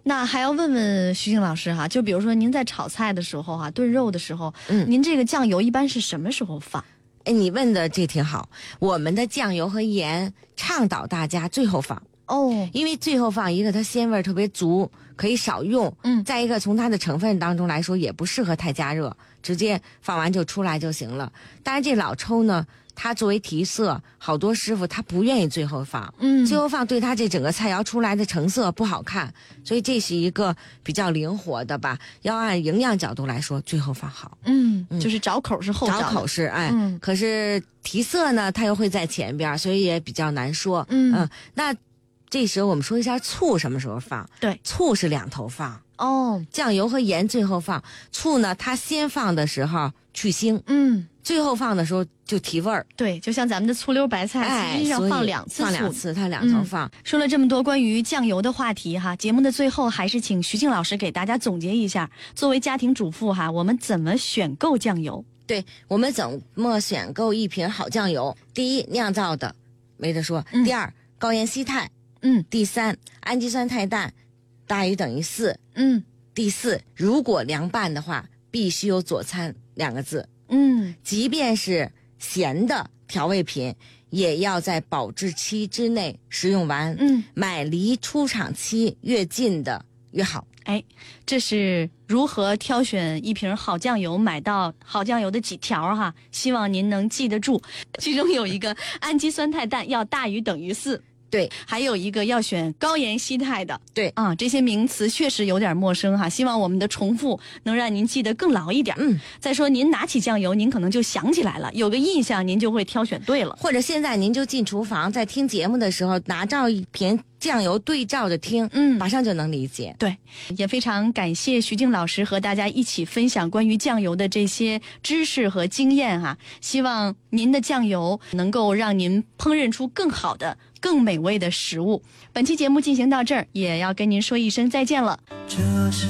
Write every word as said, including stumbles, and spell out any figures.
那还要问问徐静老师哈，就比如说您在炒菜的时候哈，炖肉的时候，嗯，您这个酱油一般是什么时候放？ 哎，你问的这挺好。我们的酱油和盐倡导大家最后放哦， 因为最后放一个它鲜味特别足，可以少用。嗯，再一个从它的成分当中来说，也不适合太加热，直接放完就出来就行了。当然这老抽呢，它作为提色，好多师傅他不愿意最后放，嗯，最后放对它这整个菜肴出来的成色不好看，所以这是一个比较灵活的吧。要按营养角度来说，最后放好。 嗯，嗯就是找口是后找， 找口是哎，嗯，可是提色呢，它又会在前边，所以也比较难说。嗯嗯，那这时候我们说一下醋什么时候放？ 对， 醋是两头放。 哦， 酱油和盐最后放，醋呢，它先放的时候去腥，嗯，最后放的时候就提味儿。 对，就像咱们的醋溜白菜， 哎、 实际上放两次醋， 放两次，它两头放、嗯。 说了这么多关于酱油的话题哈，节目的最后还是请徐静老师给大家总结一下，作为家庭主妇哈，我们怎么选购酱油？ 对，我们怎么选购一瓶好酱油？第一，酿造的，没得说；嗯、第二，高盐稀态。嗯，第三，氨基酸肽氮大于等于四。嗯，第四，如果凉拌的话，必须有佐餐两个字。嗯，即便是咸的调味品，也要在保质期之内食用完。嗯，买离出厂期越近的越好。 哎，这是如何挑选一瓶好酱油，买到好酱油的几条哈，希望您能记得住。其中有一个氨基酸肽氮要大于等于四。 对， 还有一个要选高盐稀态的。 对啊，这些名词确实有点陌生哈，希望我们的重复能让您记得更牢一点。嗯，再说您拿起酱油，您可能就想起来了，有个印象，您就会挑选对了。 或者现在您就进厨房，在听节目的时候拿照一瓶酱油对照着听，嗯，马上就能理解。 对，也非常感谢徐静老师和大家一起分享关于酱油的这些知识和经验哈，希望您的酱油能够让您烹饪出更好的更美味的食物。本期节目进行到这儿，也要跟您说一声再见了。这是